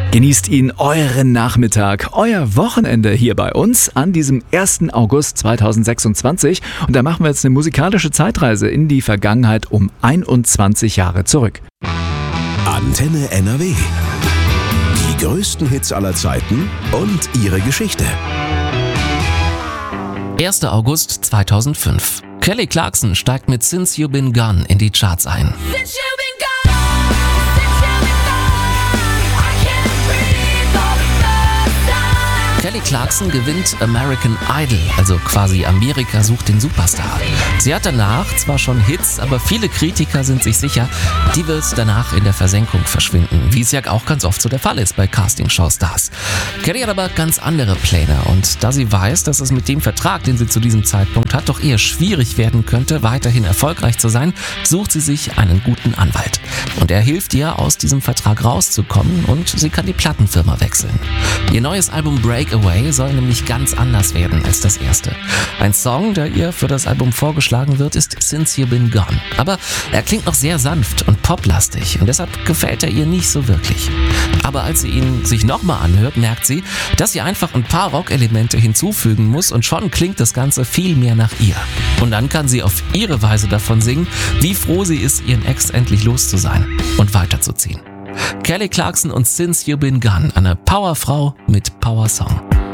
Genießt ihn euren Nachmittag, euer Wochenende hier bei uns an diesem 1. August 2026. Und da machen wir jetzt eine musikalische Zeitreise in die Vergangenheit um 21 Jahre zurück. Antenne NRW. Die größten Hits aller Zeiten und ihre Geschichte. 1. August 2005. Kelly Clarkson steigt mit Since You've Been Gone in die Charts ein. Kelly Clarkson gewinnt American Idol, also quasi Amerika sucht den Superstar. Sie hat danach zwar schon Hits, aber viele Kritiker sind sich sicher, die wird danach in der Versenkung verschwinden, wie es ja auch ganz oft so der Fall ist bei Castingshow-Stars. Kelly hat aber ganz andere Pläne und da sie weiß, dass es mit dem Vertrag, den sie zu diesem Zeitpunkt hat, doch eher schwierig werden könnte, weiterhin erfolgreich zu sein, sucht sie sich einen guten Anwalt. Und er hilft ihr, aus diesem Vertrag rauszukommen und sie kann die Plattenfirma wechseln. Ihr neues Album Breakaway soll nämlich ganz anders werden als das erste. Ein Song, der ihr für das Album vorgeschlagen wird, ist Since You've Been Gone. Aber er klingt noch sehr sanft und poplastig und deshalb gefällt er ihr nicht so wirklich. Aber als sie ihn sich nochmal anhört, merkt sie, dass sie einfach ein paar Rockelemente hinzufügen muss und schon klingt das Ganze viel mehr nach ihr. Und dann kann sie auf ihre Weise davon singen, wie froh sie ist, ihren Ex endlich los zu sein und weiterzuziehen. Kelly Clarkson und Since You've Been Gone, eine Powerfrau mit Powersong.